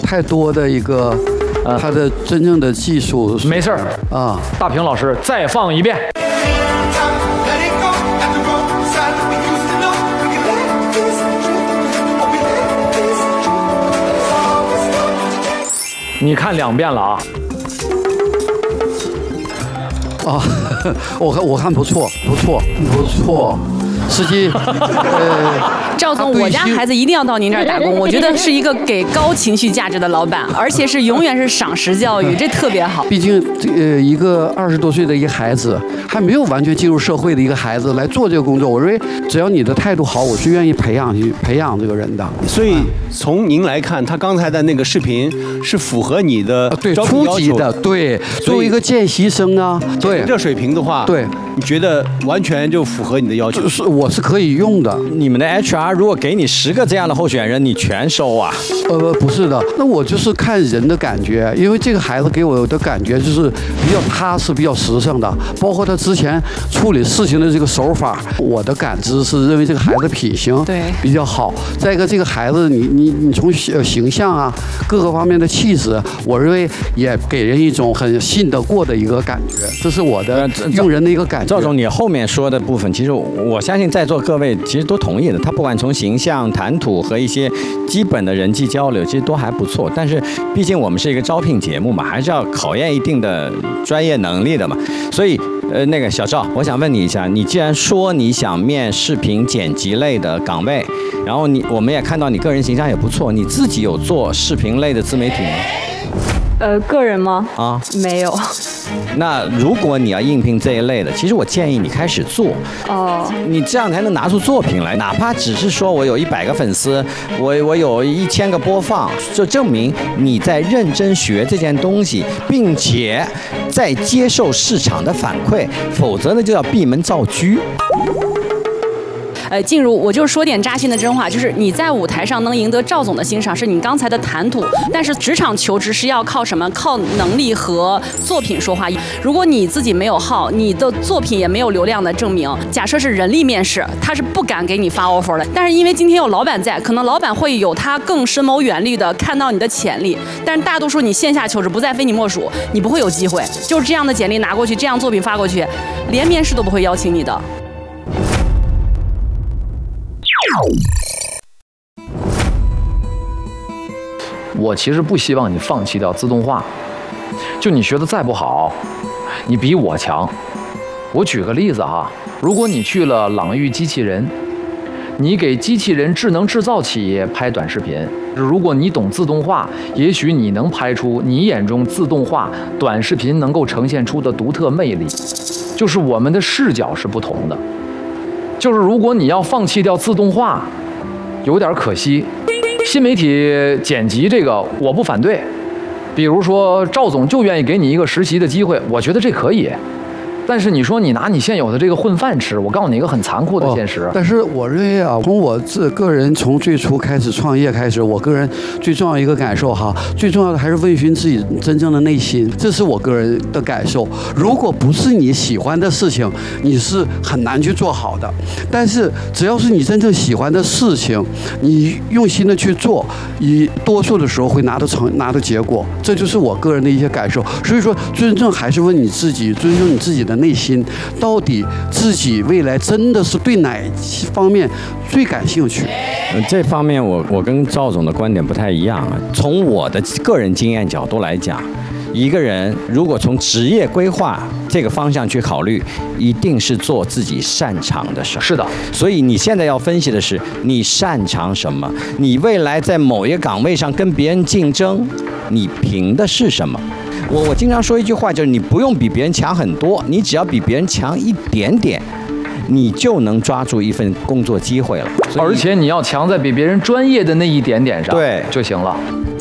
太多的一个他的真正的技术。 没事儿啊，大平老师再放一遍。你看2遍了啊。 啊，我看不错，实际， 赵总，我家孩子一定要到您这儿打工。我觉得是一个给高情绪价值的老板，而且是永远是赏识教育，这特别好。 毕竟，一个20多岁的一个孩子，还没有完全进入社会的一个孩子来做这个工作，我认为只要你的态度好，我是愿意培养这个人的。 所以从您来看，他刚才的那个视频是符合你的对初级的，对，作为一个见习生啊，对这水平的话， 对， 你觉得完全就符合你的要求？ 我是可以用的。 你们的 HR 如果给你10个这样的候选人，你全收啊？ 不是的，那我就是看人的感觉，因为这个孩子给我的感觉就是比较踏实、比较实诚的，包括他之前处理事情的这个手法，我的感知是认为这个孩子品行比较好。再一个，这个孩子你从形象啊各个方面的气质，我认为也给人一种很信得过的一个感觉，这是我的用人的一个感觉。 赵总，你后面说的部分，其实我相信在座各位其实都同意的。他不管从形象、谈吐和一些基本的人际交流，其实都还不错。但是毕竟我们是一个招聘节目嘛，还是要考验一定的专业能力的嘛。所以那个小赵，我想问你一下，你既然说你想面视频剪辑类的岗位，然后我们也看到你个人形象也不错，你自己有做视频类的自媒体吗？ 个人吗？ 啊， 没有。 那如果你要应聘这一类的，其实我建议你开始做。 哦。 你这样才能拿出作品来，哪怕只是说我有100个粉丝，我有1000个播放，就证明你在认真学这件东西，并且在接受市场的反馈，否则呢就要闭门造车。 静茹，我就说点扎心的真话，就是你在舞台上能赢得赵总的欣赏，是你刚才的谈吐，但是职场求职是要靠什么？靠能力和作品说话。如果你自己没有号，你的作品也没有流量的证明，假设是人力面试，他是不敢给你发 offer 的。但是因为今天有老板在，可能老板会有他更深谋远虑的看到你的潜力，但是大多数你线下求职不再非你莫属，你不会有机会。就是这样的简历拿过去，这样作品发过去，连面试都不会邀请你的。 我其实不希望你放弃掉自动化，就你学的再不好，你比我强。我举个例子哈，如果你去了朗域机器人，你给机器人智能制造企业拍短视频，如果你懂自动化，也许你能拍出你眼中自动化短视频能够呈现出的独特魅力。就是我们的视角是不同的。就是如果你要放弃掉自动化，有点可惜。新媒体剪辑这个我不反对，比如说赵总就愿意给你一个实习的机会，我觉得这可以。但是你说你拿你现有的这个混饭吃，我告诉你一个很残酷的现实。 但是我认为啊，从我个人从最初开始创业开始，我个人最重要一个感受哈，最重要的还是问询自己真正的内心，这是我个人的感受。如果不是你喜欢的事情，你是很难去做好的。但是只要是你真正喜欢的事情，你用心的去做，你多数的时候会拿到结果。这就是我个人的一些感受。所以说，真正还是问你自己，尊重你自己的内心，到底自己未来真的是对哪方面最感兴趣？ 这方面我跟赵总的观点不太一样啊。从我的个人经验角度来讲，一个人如果从职业规划这个方向去考虑，一定是做自己擅长的事。 是的， 所以你现在要分析的是你擅长什么，你未来在某一个岗位上跟别人竞争，你凭的是什么？我经常说一句话，就是你不用比别人强很多，你只要比别人强一点点，你就能抓住一份工作机会了。 而且你要强在比别人专业的那一点点上， 对就行了。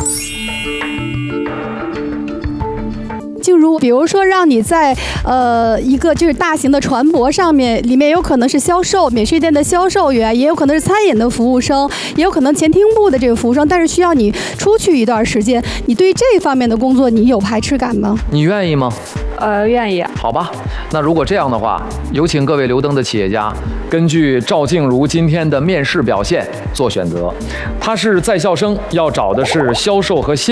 静茹，比如说让你在一个就是大型的船舶上面，里面有可能是销售免税店的销售员，也有可能是餐饮的服务生，也有可能前厅部的这个服务生，但是需要你出去一段时间，你对于这方面的工作你有排斥感吗？ 你愿意吗？ 愿意。 好吧，那如果这样的话，有请各位留灯的企业家根据赵静茹今天的面试表现做选择。她是在校生，要找的是销售和新